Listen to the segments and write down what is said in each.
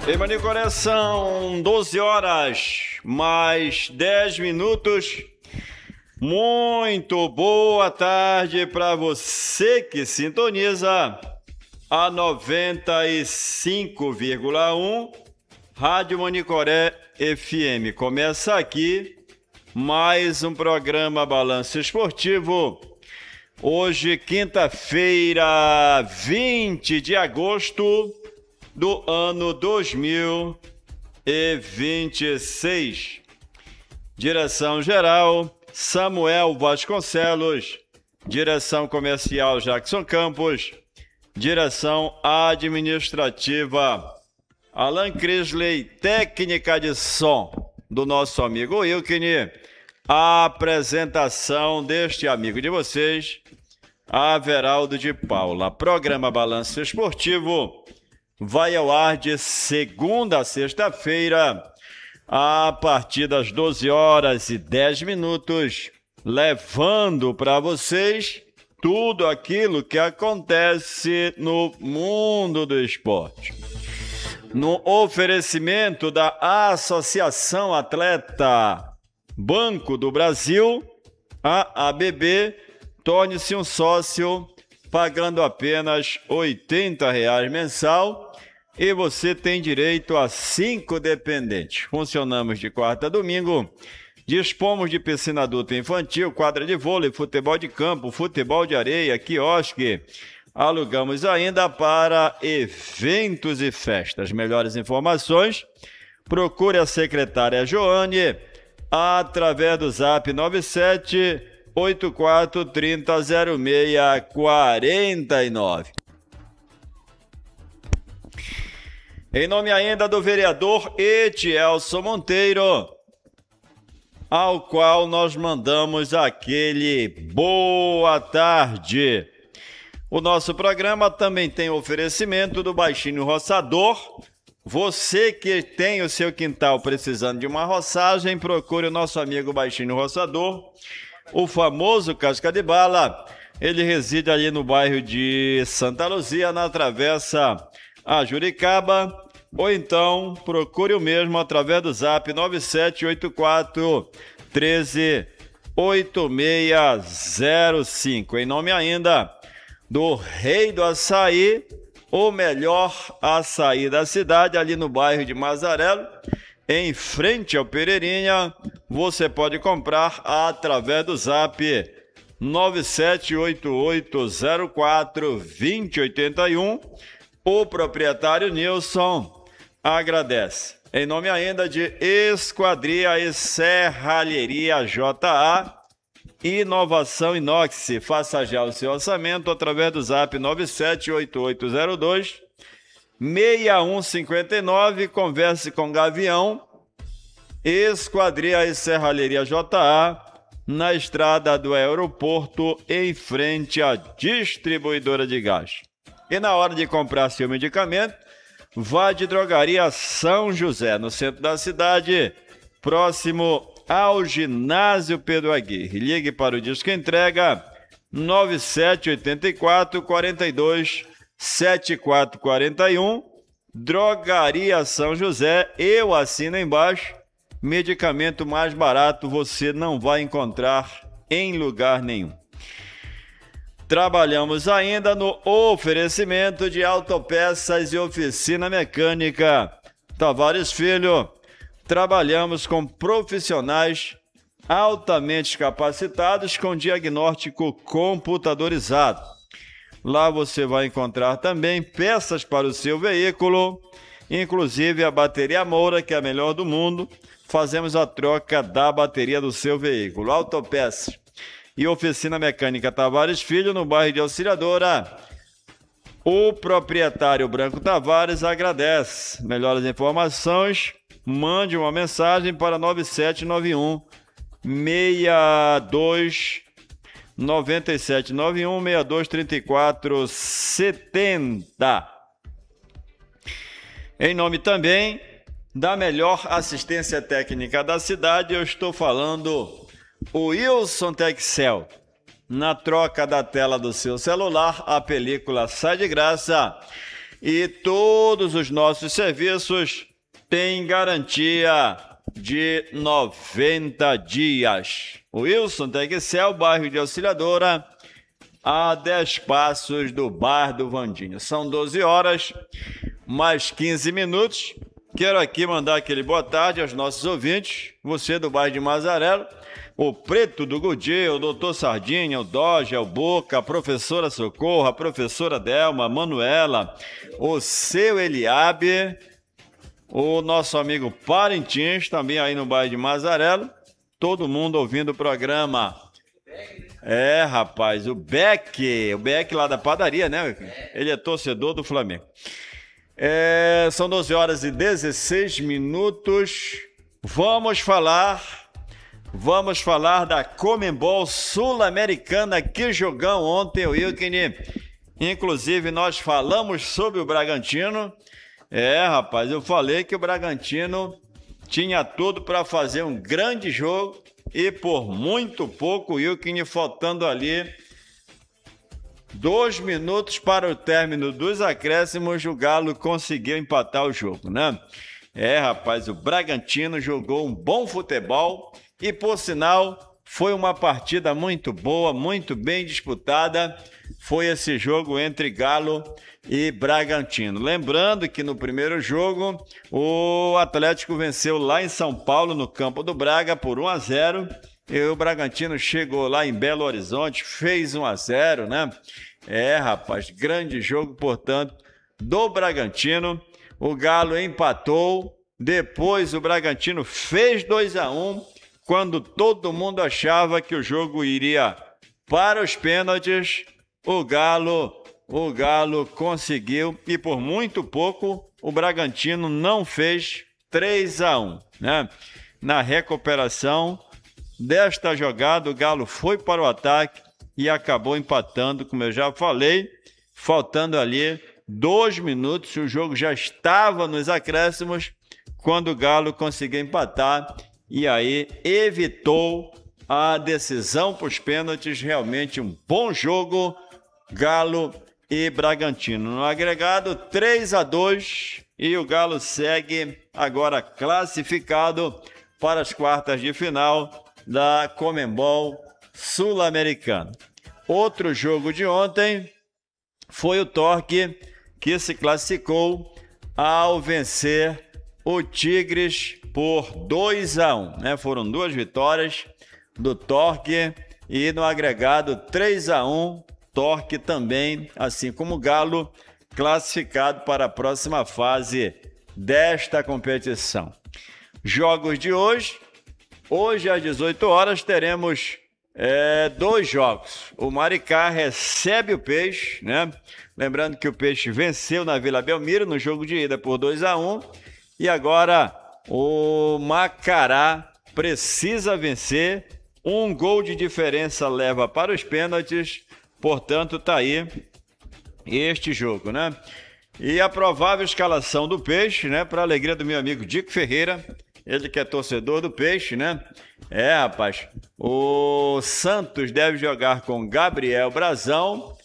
Em Manicoré são 12 horas mais 10 minutos. Muito boa tarde para você que sintoniza a 95,1 Rádio Manicoré FM. Começa aqui mais um programa Balanço Esportivo. Hoje, quinta-feira, 20 de agosto do ano 2026. Direção-geral, Samuel Vasconcelos. Direção comercial, Jackson Campos. Direção administrativa, Alan Crisley. Técnica de som do nosso amigo Wilkine. A apresentação deste amigo de vocês, Averaldo de Paula. Programa Balanço Esportivo vai ao ar de segunda a sexta-feira, a partir das 12 horas e 10 minutos, levando para vocês tudo aquilo que acontece no mundo do esporte. No oferecimento da Associação Atleta Banco do Brasil, a ABB, torne-se um sócio pagando apenas R$ 80 mensal e você tem direito a 5 dependentes. Funcionamos de quarta a domingo, dispomos de piscina adulta e infantil, quadra de vôlei, futebol de campo, futebol de areia, quiosque. Alugamos ainda para eventos e festas. Melhores informações, procure a secretária Joane através do zap 9784300649. Em nome ainda do vereador Etielson Monteiro, ao qual nós mandamos aquele boa tarde. O nosso programa também tem oferecimento do Baixinho Roçador. Você que tem o seu quintal precisando de uma roçagem, procure o nosso amigo Baixinho Roçador, o famoso Casca de Bala. Ele reside ali no bairro de Santa Luzia, na Travessa a Juricaba, ou então procure o mesmo através do zap 9784138605. Em nome ainda do Rei do Açaí, o melhor açaí da cidade, ali no bairro de Mazarelo, em frente ao Pereirinha. Você pode comprar através do zap 9788042081. O proprietário Nilson agradece. Em nome ainda de Esquadria e Serralheria JA, Inovação Inox. Faça já o seu orçamento através do zap 9788026159. Converse com Gavião. Esquadria e Serralheria JA, na estrada do aeroporto, em frente à distribuidora de gás. E na hora de comprar seu medicamento, vá de Drogaria São José, no centro da cidade, próximo ao ginásio Pedro Aguirre. Ligue para o disco entrega 9784-427441. Drogaria São José. Eu assino embaixo. Medicamento mais barato você não vai encontrar em lugar nenhum. Trabalhamos ainda no oferecimento de autopeças e oficina mecânica Tavares Filho. Trabalhamos com profissionais altamente capacitados com diagnóstico computadorizado. Lá você vai encontrar também peças para o seu veículo, inclusive a bateria Moura, que é a melhor do mundo. Fazemos a troca da bateria do seu veículo. Autopeças e oficina mecânica Tavares Filho, no bairro de Auxiliadora. O proprietário Branco Tavares agradece. Melhores informações, mande uma mensagem para 9791 62 9791 6234 70. Em nome também da melhor assistência técnica da cidade, eu estou falando o Wilson Texel. Na troca da tela do seu celular, a película sai de graça e todos os nossos serviços têm garantia de 90 dias. Wilson Teguicel, bairro de Auxiliadora, a 10 passos do Bar do Vandinho. São 12 horas, mais 15 minutos. Quero aqui mandar aquele boa tarde aos nossos ouvintes, você do bairro de Mazarelo, o Preto do Godia, o Doutor Sardinha, o Doja, o Boca, a professora Socorro, a professora Delma, a Manuela, o seu Eliabe, o nosso amigo Parintins, também aí no bairro de Mazarelo, todo mundo ouvindo o programa. Rapaz, o Beck lá da padaria, né? Ele é torcedor do Flamengo. São 12 horas e 16 minutos. Vamos falar da Conmebol Sul-Americana. Que jogão ontem, Wilkini. Inclusive, nós falamos sobre o Bragantino. Rapaz, eu falei que o Bragantino tinha tudo para fazer um grande jogo e por muito pouco, Wilkini, faltando ali 2 minutos para o término dos acréscimos, o Galo conseguiu empatar o jogo, né? Rapaz, o Bragantino jogou um bom futebol e, por sinal, foi uma partida muito boa, muito bem disputada. Foi esse jogo entre Galo e Bragantino. Lembrando que no primeiro jogo, o Atlético venceu lá em São Paulo, no campo do Braga, por 1-0. E o Bragantino chegou lá em Belo Horizonte, fez 1-0, né? Rapaz, grande jogo, portanto, do Bragantino. O Galo empatou, depois o Bragantino fez 2-1, quando todo mundo achava que o jogo iria para os pênaltis. O Galo conseguiu, e por muito pouco, o Bragantino não fez 3-1, né? Na recuperação desta jogada, o Galo foi para o ataque e acabou empatando, como eu já falei, faltando ali 2 minutos, o jogo já estava nos acréscimos, quando o Galo conseguiu empatar e aí evitou a decisão para os pênaltis. Realmente um bom jogo, Galo e Bragantino. No agregado, 3-2, e o Galo segue agora classificado para as quartas de final da Conmebol Sul-Americana. Outro jogo de ontem foi o Torque, que se classificou ao vencer o Tigres por 2-1, né? Foram 2 vitórias do Torque e no agregado 3-1, Torque também, assim como o Galo, classificado para a próxima fase desta competição. Jogos de hoje. Hoje, às 18 horas, teremos 2 jogos. O Maricá recebe o Peixe, né? Lembrando que o Peixe venceu na Vila Belmiro no jogo de ida por 2-1. E agora o Macará precisa vencer. 1 gol de diferença leva para os pênaltis. Portanto, tá aí este jogo, né? E a provável escalação do Peixe, né? Para a alegria do meu amigo Dico Ferreira. Ele que é torcedor do Peixe, né? Rapaz, o Santos deve jogar com Gabriel Brazão,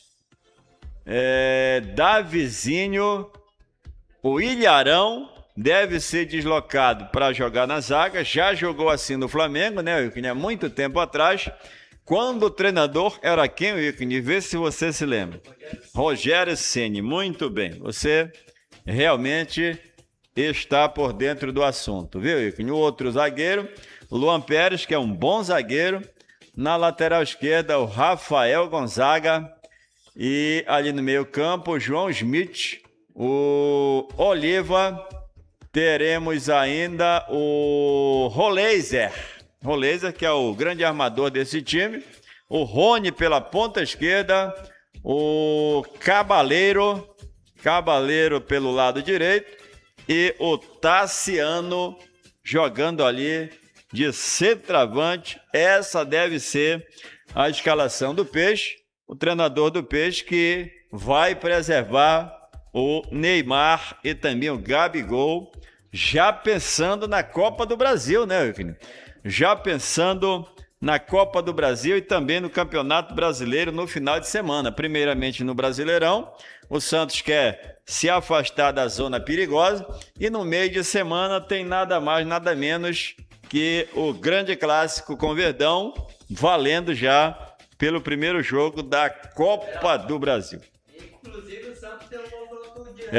Davizinho, o Ilharão deve ser deslocado para jogar na zaga, já jogou assim no Flamengo, né, Wilkini, há muito tempo atrás, quando o treinador era quem, Wilkini? Vê se você se lembra. Rogério Ceni, muito bem, você realmente está por dentro do assunto, viu, Wilkini? O outro zagueiro, Luan Pérez, que é um bom zagueiro. Na lateral esquerda, o Rafael Gonzaga. E ali no meio campo, o João Smith, o Oliva. Teremos ainda o Roleiser. Roleiser, que é o grande armador desse time. O Rony pela ponta esquerda. O Cabaleiro pelo lado direito. E o Tassiano jogando ali de centroavante. Essa deve ser a escalação do Peixe. O treinador do Peixe que vai preservar o Neymar e também o Gabigol, já pensando na Copa do Brasil, né, Wilkini? Já pensando na Copa do Brasil e também no Campeonato Brasileiro no final de semana. Primeiramente no Brasileirão, o Santos quer se afastar da zona perigosa e no meio de semana tem nada mais, nada menos que o grande clássico com Verdão, valendo já pelo primeiro jogo da Copa do Brasil. Inclusive o Santos tem um confronto direto.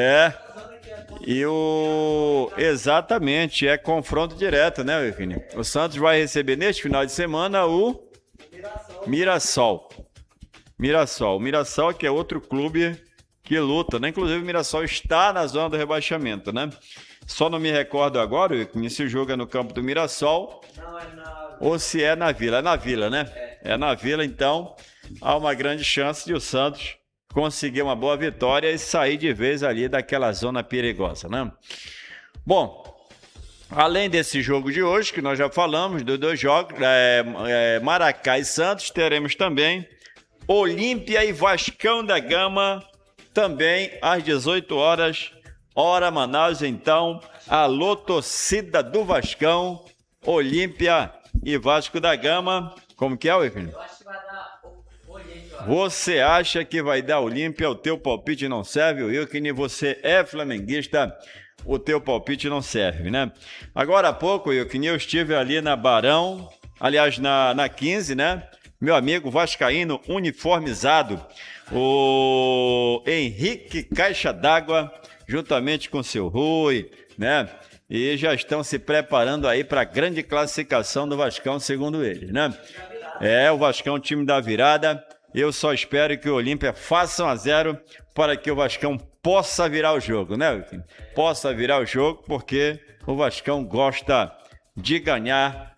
Exatamente, é confronto direto, né, Euquinho? O Santos vai receber neste final de semana o Mirassol. O Mirassol que é outro clube que luta, né? Inclusive o Mirassol está na zona do rebaixamento, né? Só não me recordo agora, Euquinho, se o jogo é no campo do Mirassol ou se é na Vila. É na Vila, né? É na Vila, então há uma grande chance de o Santos conseguir uma boa vitória e sair de vez ali daquela zona perigosa, né? Bom, além desse jogo de hoje, que nós já falamos, dos dois jogos, Maracá e Santos, teremos também Olímpia e Vascão da Gama, também às 18 horas, hora Manaus. Então, alô torcida do Vascão, Olímpia e Vasco da Gama. Como que é, Wilfried? Eu acho que vai dar Olímpia. Você acha que vai dar Olímpia? O teu palpite não serve, Wilkin? Você é flamenguista, o teu palpite não serve, né? Agora há pouco, Wilkin, eu estive ali na Barão, aliás, na 15, né? Meu amigo vascaíno uniformizado, o Henrique Caixa d'Água, juntamente com seu Rui, né? E já estão se preparando aí para a grande classificação do Vascão, segundo eles, né? O Vascão, time da virada. Eu só espero que o Olímpia faça 1-0 para que o Vascão possa virar o jogo, né, Wilkin? Possa virar o jogo, porque o Vascão gosta de ganhar,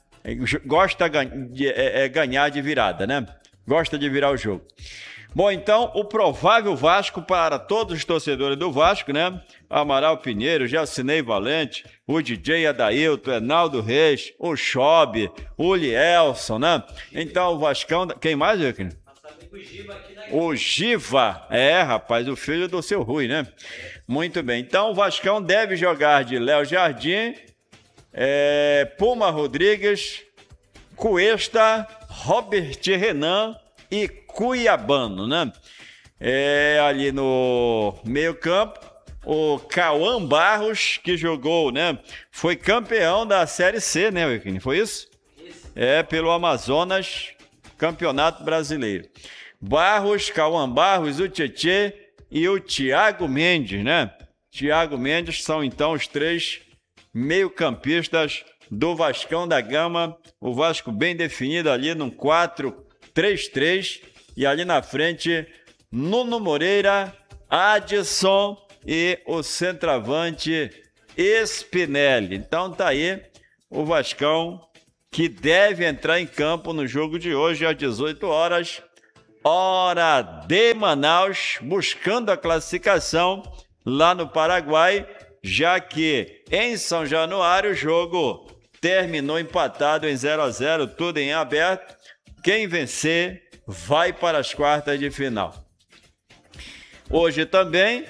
ganhar de virada, né? Gosta de virar o jogo. Bom, então, o provável Vasco para todos os torcedores do Vasco, né? Amaral Pinheiro, Gelsinei Valente, o DJ Adailton, Enaldo Reis, o Chobe, o Lielson, né? Então, o Vascão... Quem mais, Wilkin? O Giva, rapaz, o filho do seu Rui, né? Muito bem, então o Vascão deve jogar de Léo Jardim, Puma Rodrigues, Cuesta, Robert Renan e Cuiabano, né? Ali no meio campo, o Cauã Barros, que jogou, né? Foi campeão da Série C, né, Wilkin? Foi isso? Pelo Amazonas, Campeonato Brasileiro. Cauã Barros, o Tietê e o Thiago Mendes, né? Thiago Mendes são então os três meio-campistas do Vascão da Gama. O Vasco bem definido ali num 4-3-3 e ali na frente Nuno Moreira, Adson e o centroavante Spinelli. Então tá aí o Vascão que deve entrar em campo no jogo de hoje às 18 horas. Hora de Manaus, buscando a classificação lá no Paraguai, já que em São Januário o jogo terminou empatado em 0-0, tudo em aberto. Quem vencer vai para as quartas de final. Hoje também,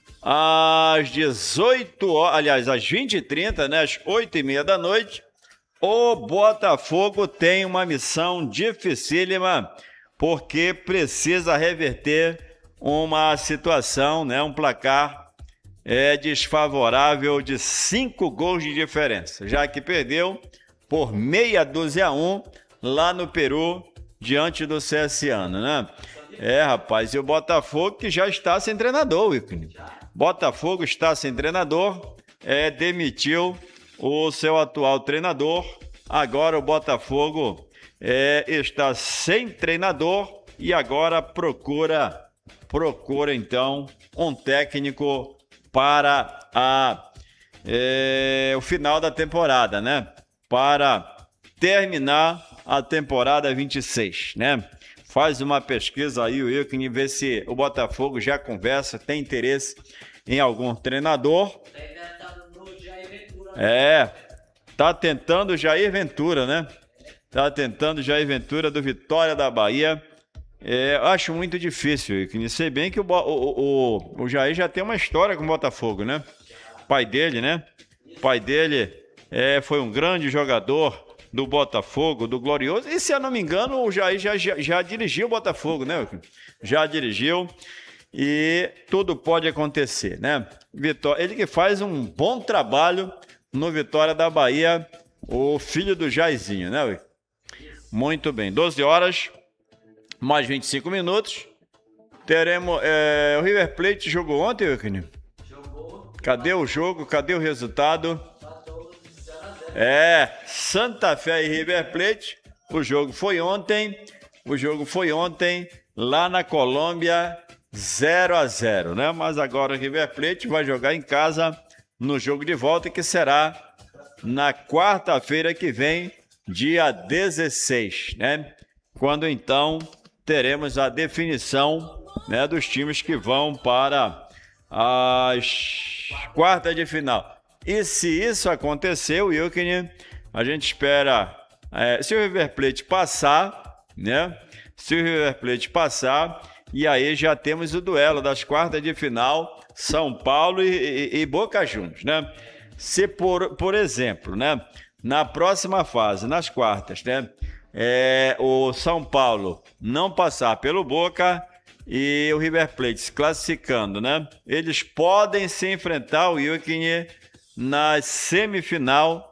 às 18 horas, aliás, às 20h30, né, às 8h30 da noite, o Botafogo tem uma missão dificílima, porque precisa reverter uma situação, né, um placar desfavorável de 5 gols de diferença, já que perdeu por 6-1 lá no Peru, diante do CSAno, né? Rapaz, e o Botafogo que já está sem treinador, Wilkin. Botafogo está sem treinador, demitiu o seu atual treinador, agora o Botafogo está sem treinador e agora procura então um técnico para o final da temporada, né? Para terminar a temporada 26, né? Faz uma pesquisa aí, Wilkin, e vê se o Botafogo já conversa, tem interesse em algum treinador. Tá tentando Jair Ventura, né? Tá tentando Jair Ventura do Vitória da Bahia. Acho muito difícil, Wilkin. Sei bem que o Jair já tem uma história com o Botafogo, né? Pai dele, né? Pai dele foi um grande jogador do Botafogo, do Glorioso. E, se eu não me engano, o Jair já dirigiu o Botafogo, né? Já dirigiu. E tudo pode acontecer, né? Ele que faz um bom trabalho no Vitória da Bahia, o filho do Jairzinho, né? Muito bem. 12 horas, mais 25 minutos. Teremos... o River Plate jogou ontem, Wilkin? Jogou. Cadê o jogo? Cadê o resultado? Santa Fé e River Plate. O jogo foi ontem. Lá na Colômbia, 0-0, né? Mas agora o River Plate vai jogar em casa no jogo de volta, que será na quarta-feira que vem, dia 16, né? Quando então teremos a definição, né, dos times que vão para as quartas de final. E se isso acontecer, Wilkin, a gente espera, se o River Plate passar, né? Se o River Plate passar, e aí já temos o duelo das quartas de final, São Paulo e Boca Juniors, né? Se por exemplo, né, na próxima fase, nas quartas, né, o São Paulo não passar pelo Boca e o River Plate se classificando, né? Eles podem se enfrentar, o Wilkin, na semifinal.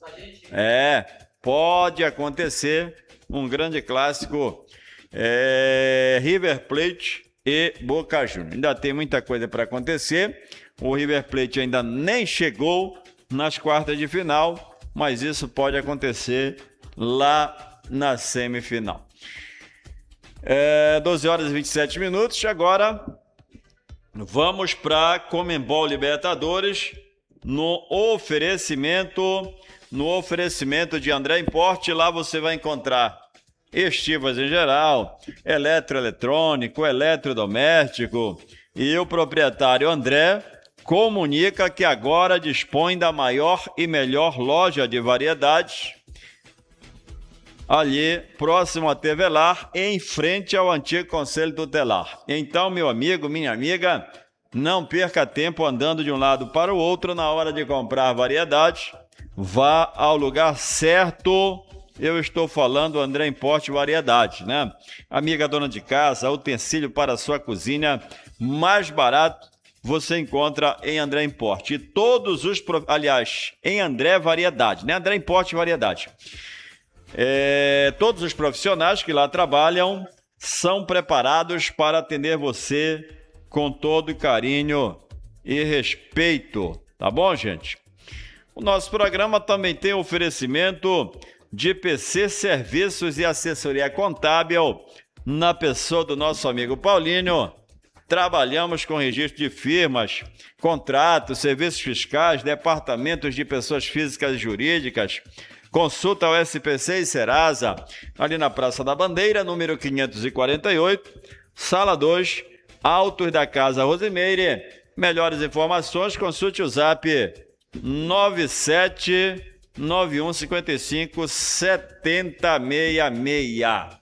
Pode acontecer um grande clássico, River Plate e Boca Juniors. Ainda tem muita coisa para acontecer. O River Plate ainda nem chegou nas quartas de final, mas isso pode acontecer lá na semifinal. 12 horas e 27 minutos. Agora vamos para Conmebol Libertadores, no oferecimento de André Import. Lá você vai encontrar estivas em geral, eletroeletrônico, eletrodoméstico, e o proprietário André comunica que agora dispõe da maior e melhor loja de variedades ali próximo a Tevelar, em frente ao antigo Conselho Tutelar. Então, meu amigo, minha amiga, não perca tempo andando de um lado para o outro na hora de comprar variedades. Vá ao lugar certo. Eu estou falando André Import Variedades, né? Amiga dona de casa, utensílio para a sua cozinha mais barato você encontra em André Import. E todos os... Aliás, em André Variedades, né? André Import Variedades. Todos os profissionais que lá trabalham são preparados para atender você com todo carinho e respeito. Tá bom, gente? O nosso programa também tem oferecimento de PC Serviços e Assessoria Contábil, na pessoa do nosso amigo Paulinho. Trabalhamos com registro de firmas, contratos, serviços fiscais, departamentos de pessoas físicas e jurídicas. Consulta ao SPC e Serasa, ali na Praça da Bandeira, número 548, Sala 2, Altos da Casa Rosimeire. Melhores informações, consulte o Zap 9791557066.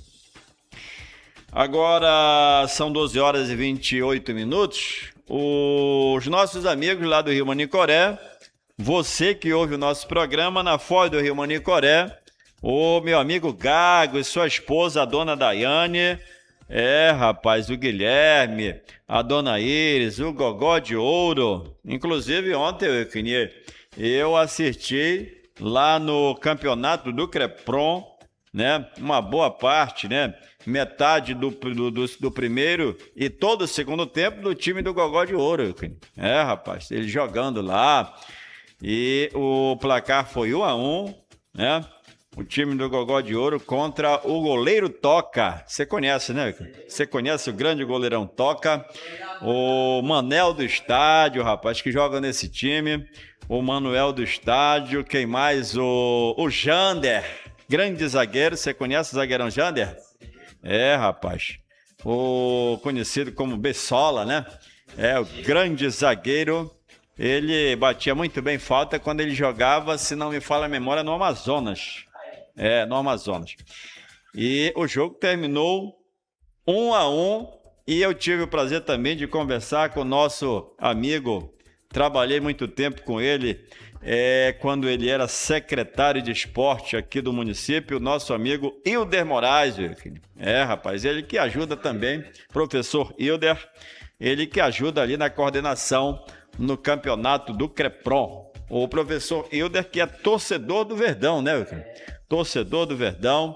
Agora são 12 horas e 28 minutos. Os nossos amigos lá do Rio Manicoré, você que ouve o nosso programa na Foz do Rio Manicoré, o meu amigo Gago e sua esposa, a dona Daiane, rapaz, o Guilherme, a dona Iris, o Gogó de Ouro. Inclusive ontem eu assisti lá no campeonato do Crepron, né? Uma boa parte, né? Metade do primeiro e todo o segundo tempo do time do Gogó de Ouro. Rapaz, ele jogando lá. E o placar foi 1-1, né? O time do Gogó de Ouro contra o goleiro Toca. Você conhece, né? Você conhece o grande goleirão Toca. O Manel do Estádio, rapaz, que joga nesse time. O Manuel do Estádio. Quem mais? O Jander, grande zagueiro. Você conhece o zagueirão Jander? Rapaz. O conhecido como Bessola, né? O grande zagueiro. Ele batia muito bem falta quando ele jogava, se não me falha a memória, no Amazonas. No Amazonas. E o jogo terminou 1-1, e eu tive o prazer também de conversar com o nosso amigo trabalhei muito tempo com ele, quando ele era secretário de esporte aqui do município, o nosso amigo Hilder Moraes, Wilkin. Rapaz, ele que ajuda também, professor Hilder, ele que ajuda ali na coordenação no campeonato do CREPRON. O professor Hilder, que é torcedor do Verdão, né, Wilkin? Torcedor do Verdão.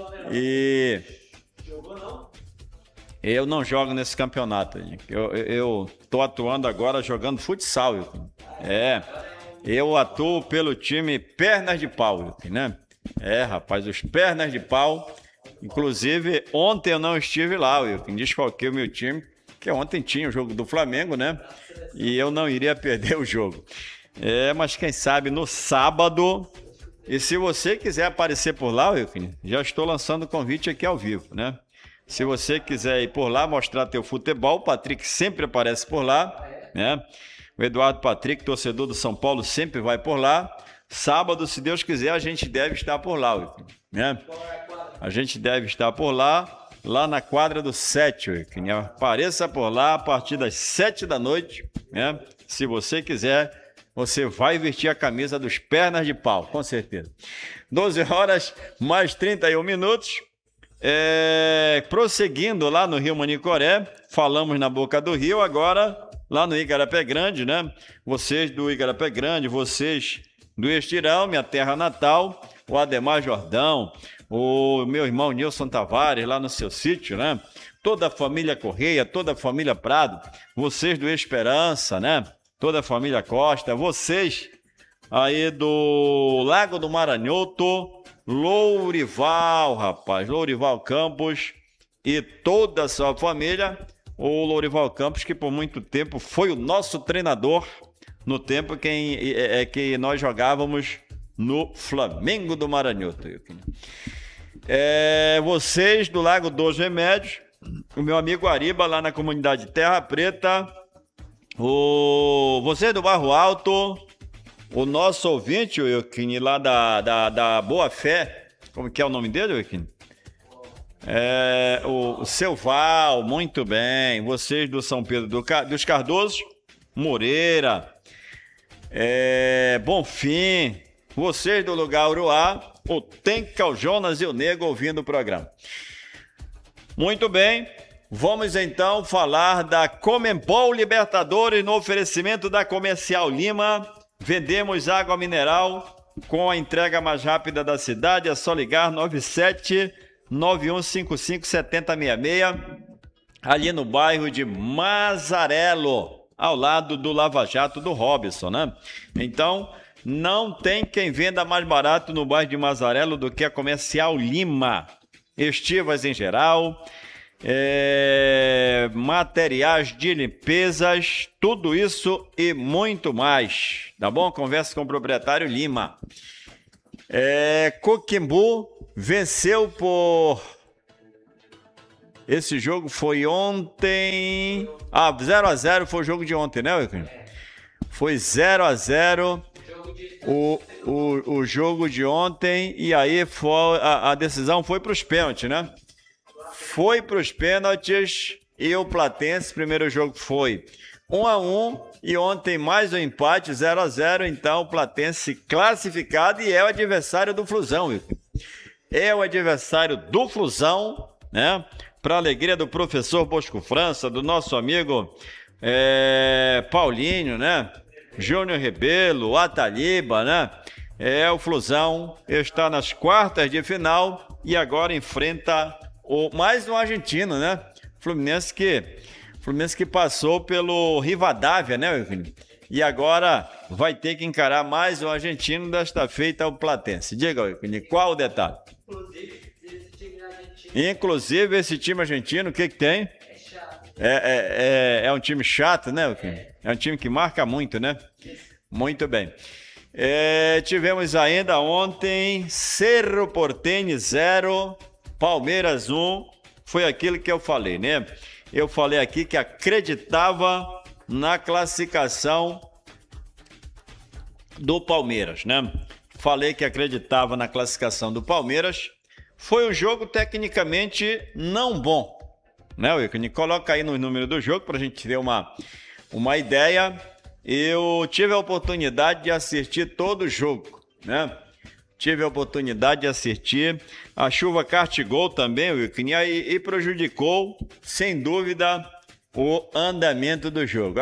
E Jogou não? eu não jogo nesse campeonato. Eu tô atuando agora jogando futsal, Wilkin. Eu atuo pelo time Pernas de Pau, Wilkin, né? Rapaz, os Pernas de Pau. Inclusive, ontem eu não estive lá, Wilkin. Desfalquei o meu time, que ontem tinha o jogo do Flamengo, né? E eu não iria perder o jogo. Mas quem sabe no sábado. E se você quiser aparecer por lá, Wilkin, já estou lançando o convite aqui ao vivo, né? Se você quiser ir por lá, mostrar teu futebol, o Patrick sempre aparece por lá, né? O Eduardo Patrick, torcedor do São Paulo, sempre vai por lá. Sábado, se Deus quiser, a gente deve estar por lá, Wilkin, né? A gente deve estar por lá na quadra do 7, Wilkin. Apareça por lá a partir das 7 da noite, né? Se você quiser, você vai vestir a camisa dos Pernas de Pau, com certeza. 12 horas mais 31 minutos. Prosseguindo lá no Rio Manicoré, falamos na Boca do Rio, agora lá no Igarapé Grande, né? Vocês do Igarapé Grande, vocês do Estirão, minha terra natal, o Ademar Jordão, o meu irmão Nilson Tavares lá no seu sítio, né? Toda a família Correia, toda a família Prado, vocês do Esperança, né? Toda a família Costa, vocês aí do Lago do Maranhoto, Lourival, rapaz, Lourival Campos e toda a sua família. O Lourival Campos, que por muito tempo foi o nosso treinador no tempo que nós jogávamos no Flamengo do Maranhoto. Vocês do Lago dos Remédios, o meu amigo Ariba lá na comunidade Terra Preta, vocês do Barro Alto, o nosso ouvinte, Wilkin, lá da Boa Fé, como que é o nome dele, Wilkin? O Seu Val, muito bem. Vocês do São Pedro dos Cardosos, Moreira, Bonfim, vocês do lugar Uruá, o Tenca, o Jonas e o Nego ouvindo o programa. Muito bem, vamos então falar da Comembol Libertadores no oferecimento da Comercial Lima. Vendemos água mineral com a entrega mais rápida da cidade, é só ligar 97-9155-7066, ali no bairro de Mazarelo, ao lado do Lava Jato do Robson, né? Então, não tem quem venda mais barato no bairro de Mazarelo do que a Comercial Lima. Estivas em geral, materiais de limpezas, tudo isso e muito mais, tá bom? Conversa com o proprietário Lima. Coquimbu venceu por... Esse jogo foi ontem... 0-0 foi o jogo de ontem, né, Wilkin? Foi 0-0 o jogo de ontem, e aí a decisão foi para os pênaltis, né? Foi para os pênaltis e o Platense, primeiro jogo foi 1-1 e ontem mais um empate, 0-0, então o Platense classificado e é o adversário do Flusão, Wilkin. É o adversário do Flusão, né? Para alegria do professor Bosco França, do nosso amigo Paulinho, né? Júnior Rebelo, Ataliba, né? O Flusão está nas quartas de final e agora enfrenta mais um argentino, né? Fluminense que passou pelo Rivadavia, né, Wilkin? E agora vai ter que encarar mais um argentino, desta feita o Platense. Diga, Wilkin, qual o detalhe? Inclusive, esse time argentino, o que tem? É chato. É um time chato, né, Wilkin? É um time que marca muito, né? Muito bem. Tivemos ainda ontem Cerro Porteño 0, Palmeiras 1. Foi aquilo que eu falei, né? Eu falei aqui que acreditava na classificação do Palmeiras, né? Falei que acreditava na classificação do Palmeiras. Foi um jogo tecnicamente não bom, né, Wilkin? Coloca aí no número do jogo para a gente ter uma ideia. eu tive a oportunidade de assistir todo o jogo, né? Tive a oportunidade de assistir. A chuva castigou também, Wilkin, e prejudicou, sem dúvida, o andamento do jogo.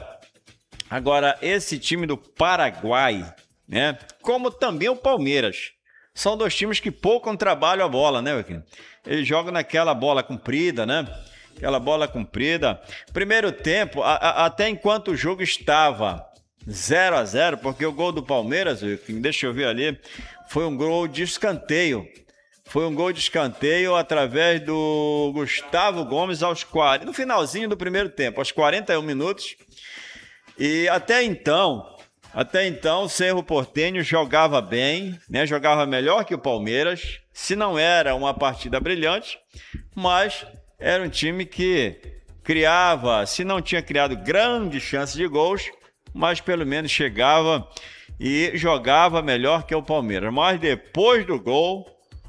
Agora, esse time do Paraguai, né? Como também o Palmeiras, são dois times que pouco trabalham a bola, né, Wilkin? Eles jogam naquela bola comprida, né? Aquela bola comprida. Primeiro tempo, até enquanto o jogo estava 0-0, porque o gol do Palmeiras, deixa eu ver ali, foi um gol de escanteio. Foi um gol de escanteio através do Gustavo Gomes no finalzinho do primeiro tempo, aos 41 minutos. E até então, o Cerro Porteño jogava bem, né? Jogava melhor que o Palmeiras. Se não era uma partida brilhante, mas era um time que criava, se não tinha criado grandes chances de gols, mas pelo menos chegava e jogava melhor que o Palmeiras. Mas depois do gol,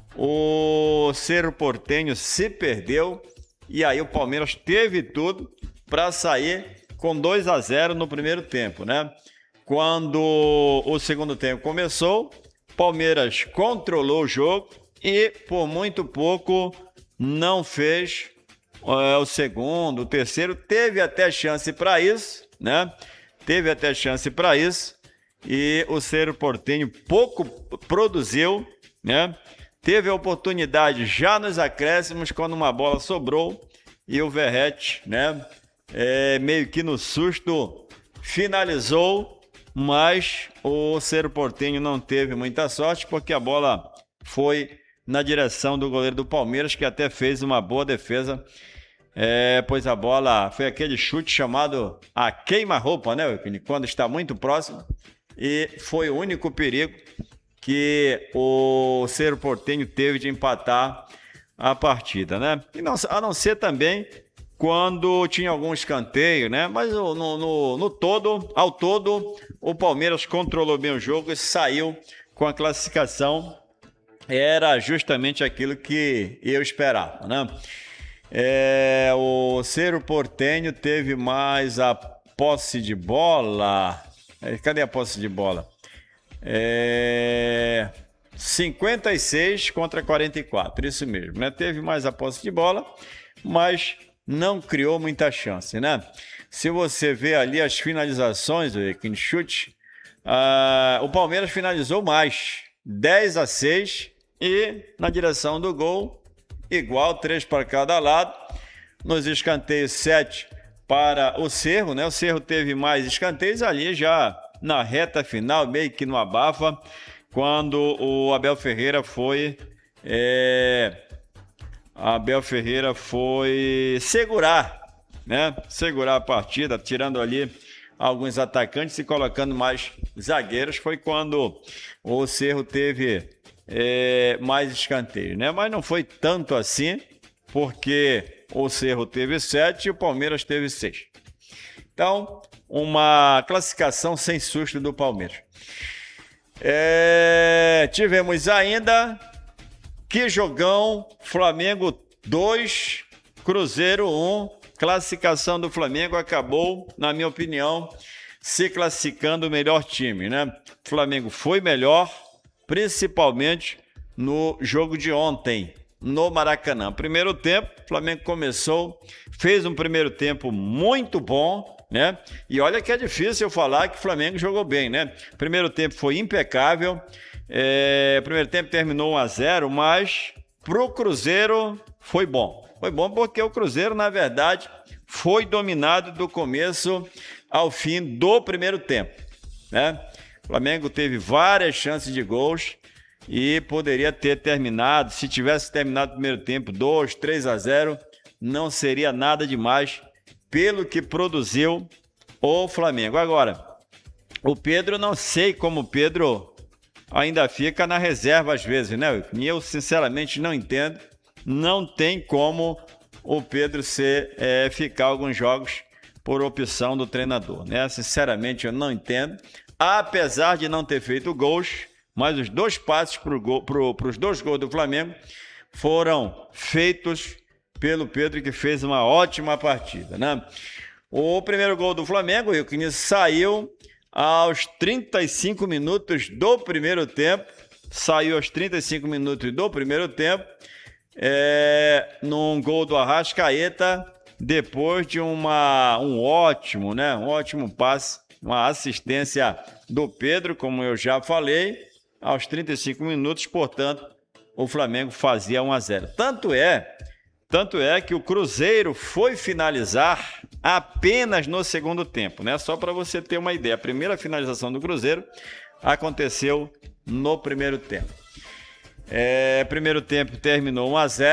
o Cerro Porteño se perdeu e aí o Palmeiras teve tudo para sair com 2-0 no primeiro tempo, né? Quando o segundo tempo começou, o Palmeiras controlou o jogo e por muito pouco não fez o segundo, o terceiro. Teve até chance para isso, né? Teve até chance para isso e o Cerro Porteño pouco produziu, né? Teve a oportunidade já nos acréscimos quando uma bola sobrou e o Verratti, né? Meio que no susto finalizou, mas o Cerro Porteño não teve muita sorte porque a bola foi na direção do goleiro do Palmeiras, que até fez uma boa defesa. Pois a bola foi aquele chute chamado a queima-roupa, né, quando está muito próximo, e foi o único perigo que o Cerro Porteño teve de empatar a partida, né? E não, a não ser também quando tinha algum escanteio, né? Mas ao todo, o Palmeiras controlou bem o jogo e saiu com a classificação. Era justamente aquilo que eu esperava, né? O Cerro Porteño teve mais a posse de bola. Cadê a posse de bola? 56 contra 44, isso mesmo, né? Teve mais a posse de bola, mas não criou muita chance, né? Se você vê ali as finalizações, o chute, o Palmeiras finalizou mais, 10-6, e na direção do gol, igual, 3 para cada lado. Nos escanteios, 7 para o Cerro, né? O Cerro teve mais escanteios ali já na reta final, meio que no abafa, quando o Abel Ferreira foi segurar, né? Segurar a partida, tirando ali alguns atacantes e colocando mais zagueiros. Foi quando o Cerro teve mais escanteio, né? Mas não foi tanto assim, porque o Cerro teve 7 e o Palmeiras teve 6. Então, uma classificação sem susto do Palmeiras. Tivemos ainda que jogão, Flamengo 2, Cruzeiro 1. Classificação do Flamengo acabou, na minha opinião, se classificando o melhor time, né? O Flamengo foi melhor, principalmente no jogo de ontem, no Maracanã. Primeiro tempo, o Flamengo começou, fez um primeiro tempo muito bom, né? E olha que é difícil eu falar que o Flamengo jogou bem, né? Primeiro tempo foi impecável, primeiro tempo terminou 1-0, mas pro Cruzeiro foi bom. Foi bom porque o Cruzeiro, na verdade, foi dominado do começo ao fim do primeiro tempo, né? O Flamengo teve várias chances de gols e poderia ter terminado, se tivesse terminado o primeiro tempo 2-3-0, não seria nada demais pelo que produziu o Flamengo. Agora, o Pedro, não sei como o Pedro ainda fica na reserva às vezes, né? E eu sinceramente não entendo. Não tem como o Pedro ficar alguns jogos por opção do treinador, né? Sinceramente, eu não entendo. Apesar de não ter feito gols, mas os 2 passes para os 2 gols do Flamengo foram feitos pelo Pedro, que fez uma ótima partida, né? O primeiro gol do Flamengo, o Wilkin, saiu aos 35 minutos do primeiro tempo. Saiu aos 35 minutos do primeiro tempo. Num gol do Arrascaeta, depois de um ótimo passe, uma assistência do Pedro, como eu já falei, aos 35 minutos, portanto, o Flamengo fazia 1-0. Tanto é que o Cruzeiro foi finalizar apenas no segundo tempo, né? Só para você ter uma ideia, a primeira finalização do Cruzeiro aconteceu no primeiro tempo. Primeiro tempo terminou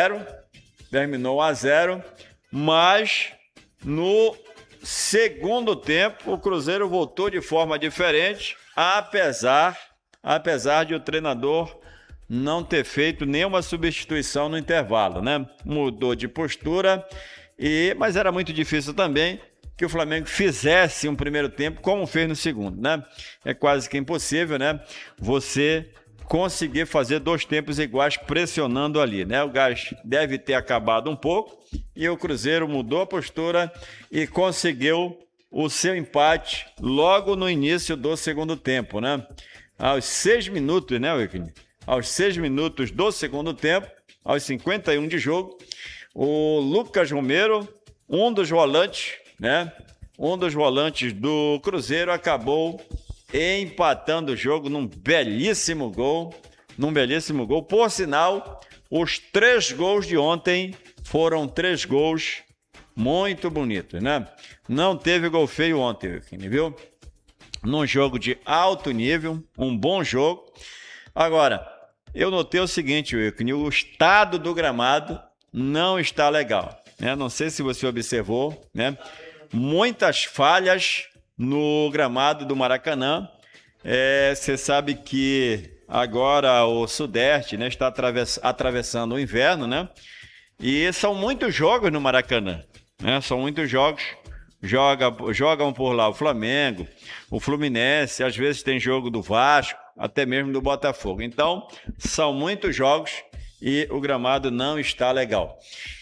1-0, mas no segundo tempo o Cruzeiro voltou de forma diferente, apesar de o treinador não ter feito nenhuma substituição no intervalo, né? Mudou de postura, mas era muito difícil também que o Flamengo fizesse um primeiro tempo como fez no segundo, né? É quase que impossível, né? Você conseguir fazer 2 tempos iguais pressionando ali, né? O gás deve ter acabado um pouco e o Cruzeiro mudou a postura e conseguiu o seu empate logo no início do segundo tempo, né? Aos 6 minutos, né, Wilkin? Aos 6 minutos do segundo tempo, aos 51 de jogo, o Lucas Romero, um dos volantes do Cruzeiro, acabou empatando o jogo num belíssimo gol. Por sinal, os 3 gols de ontem foram 3 gols muito bonitos, né? Não teve gol feio ontem, viu? Num jogo de alto nível, um bom jogo. Agora, eu notei o seguinte, Wilkin, o estado do gramado não está legal, né? Não sei se você observou, né? Muitas falhas no gramado do Maracanã. Você sabe que agora o Sudeste, né, está atravessando o inverno, né? E são muitos jogos no Maracanã, né? São muitos jogos. Jogam por lá o Flamengo, o Fluminense, às vezes tem jogo do Vasco, até mesmo do Botafogo. Então, são muitos jogos e o gramado não está legal.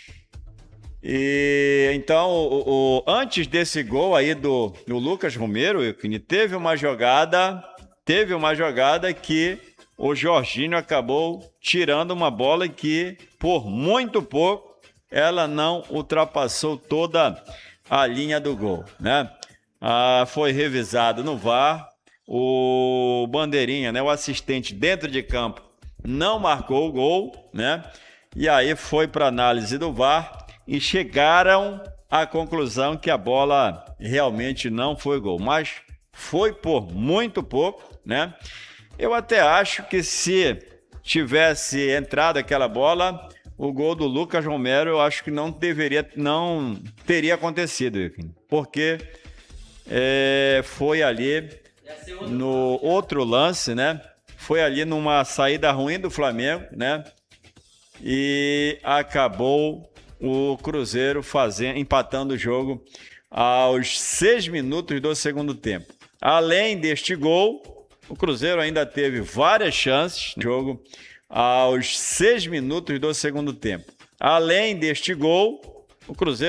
E então, antes desse gol aí do Lucas Romero, teve uma jogada que o Jorginho acabou tirando uma bola que, por muito pouco, ela não ultrapassou toda a linha do gol, né? Foi revisado no VAR, o Bandeirinha, né, o assistente dentro de campo, não marcou o gol, né? E aí foi para análise do VAR e chegaram à conclusão que a bola realmente não foi gol, mas foi por muito pouco, né? Eu até acho que se tivesse entrado aquela bola, o gol do Lucas Romero, eu acho que não teria acontecido, porque foi ali no outro lance, né? Foi ali numa saída ruim do Flamengo, né? E acabou o Cruzeiro empatando o jogo aos 6 minutos do segundo tempo. Além deste gol, o Cruzeiro ainda teve várias chances no jogo aos 6 minutos do segundo tempo. Além deste gol, o Cruzeiro